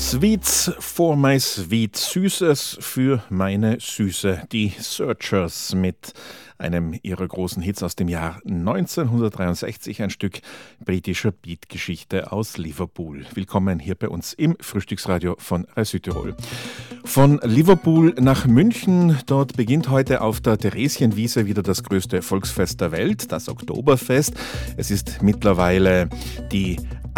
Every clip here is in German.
Sweets for my sweet, Süßes für meine Süße. Die Searchers mit einem ihrer großen Hits aus dem Jahr 1963, ein Stück britischer Beatgeschichte aus Liverpool. Willkommen hier bei uns im Frühstücksradio von RAI Südtirol. Von Liverpool nach München, dort beginnt heute auf der Theresienwiese wieder das größte Volksfest der Welt, das Oktoberfest. Es ist mittlerweile die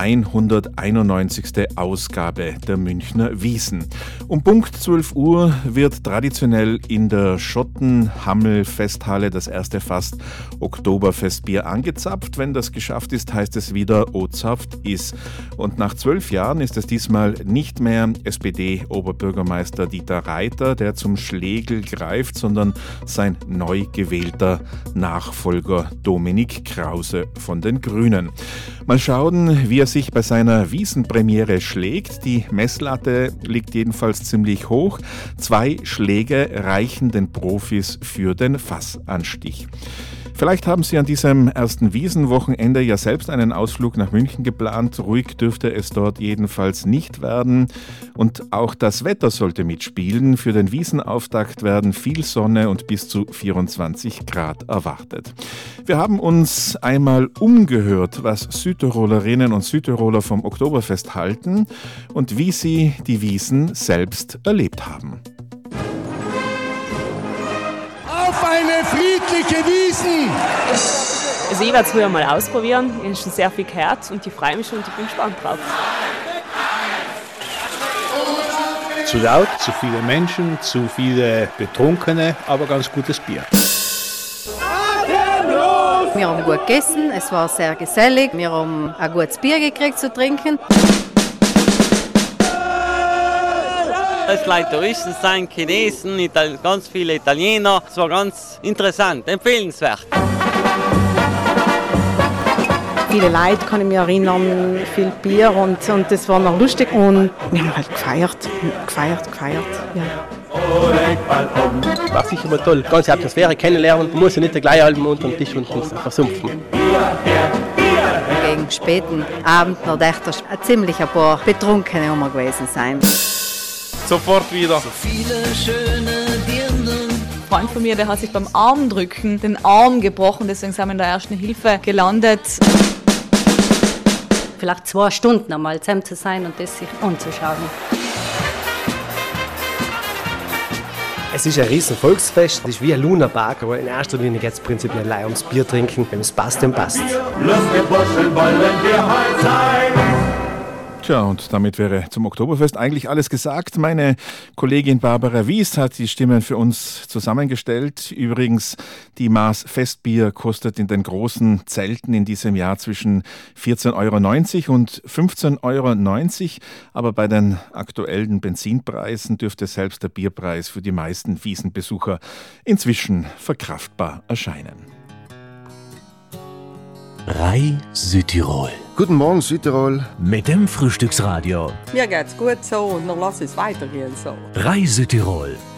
191. Ausgabe der Münchner Wiesn. Um Punkt 12 Uhr wird traditionell in der Schottenhammel-Festhalle das erste Fass Oktoberfestbier angezapft. Wenn das geschafft ist, heißt es wieder O-Zapft is. Und nach 12 Jahren ist es diesmal nicht mehr SPD-Oberbürgermeister Dieter Reiter, der zum Schlegel greift, sondern sein neu gewählter Nachfolger Dominik Krause von den Grünen. Mal schauen, wie er sich bei seiner Wiesenpremiere schlägt. Die Messlatte liegt jedenfalls ziemlich hoch. 2 Schläge reichen den Profis für den Fassanstich. Vielleicht haben Sie an diesem ersten Wiesenwochenende ja selbst einen Ausflug nach München geplant. Ruhig dürfte es dort jedenfalls nicht werden. Und auch das Wetter sollte mitspielen. Für den Wiesenauftakt werden viel Sonne und bis zu 24 Grad erwartet. Wir haben uns einmal umgehört, was Südtirolerinnen und Südtiroler vom Oktoberfest halten und wie sie die Wiesn selbst erlebt haben. Auf eine friedliche Wiesn! Also ich werde es früher mal ausprobieren. Ich habe schon sehr viel gehört und ich freue mich schon und ich bin gespannt drauf. Zu laut, zu viele Menschen, zu viele Betrunkene, aber ganz gutes Bier. Wir haben gut gegessen, es war sehr gesellig. Wir haben ein gutes Bier gekriegt zu trinken. Es vielleicht Touristen sein, Chinesen, ganz viele Italiener. Es war ganz interessant, empfehlenswert. Viele Leute kann ich mich erinnern, viel Bier und das war noch lustig. Und wir haben halt gefeiert. Ja. War sicher mal toll, ganze Atmosphäre kennenlernen, man muss ja nicht gleich halben unter dem Tisch und versumpfen. Gegen späten Abend noch dachte ich, ziemlich ein paar Betrunkene haben wir gewesen sein. Sofort wieder. So viele schöne Dirndl. Ein Freund von mir, der hat sich beim Armdrücken den Arm gebrochen, deswegen sind wir in der Ersten Hilfe gelandet. Vielleicht 2 Stunden einmal zusammen zu sein und das sich anzuschauen. Es ist ein riesen Volksfest, es ist wie ein Lunapark, aber in erster Linie geht es prinzipiell allein ums Bier trinken. Wenn es passt, dann passt. Lustige Burschen wollen wir heute sein. Tja, und damit wäre zum Oktoberfest eigentlich alles gesagt. Meine Kollegin Barbara Wies hat die Stimmen für uns zusammengestellt. Übrigens, die Maß Festbier kostet in den großen Zelten in diesem Jahr zwischen 14,90 € und 15,90 €. Aber bei den aktuellen Benzinpreisen dürfte selbst der Bierpreis für die meisten Wiesenbesucher inzwischen verkraftbar erscheinen. RAI Südtirol. Guten Morgen, Südtirol. Mit dem Frühstücksradio. Mir geht's gut so und dann lass es weitergehen so. RAI Südtirol.